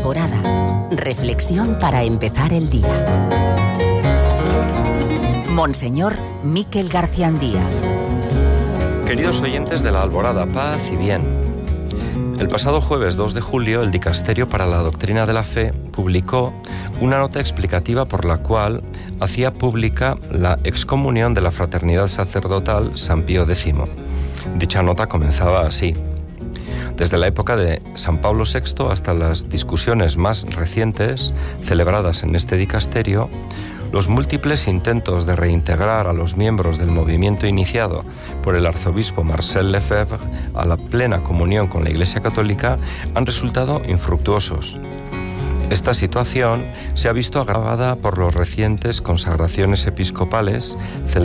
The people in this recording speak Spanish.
Alborada. Reflexión para empezar el día. Monseñor Miquel Garciandía. Queridos oyentes de la Alborada, paz y bien. El pasado jueves 2 de julio, el Dicasterio para la Doctrina de la Fe publicó una nota explicativa por la cual hacía pública la excomunión de la Fraternidad Sacerdotal San Pío X. Dicha nota comenzaba así: desde la época de San Pablo VI hasta las discusiones más recientes celebradas en este dicasterio, los múltiples intentos de reintegrar a los miembros del movimiento iniciado por el arzobispo Marcel Lefebvre a la plena comunión con la Iglesia Católica han resultado infructuosos. Esta situación se ha visto agravada por las recientes consagraciones episcopales celebradas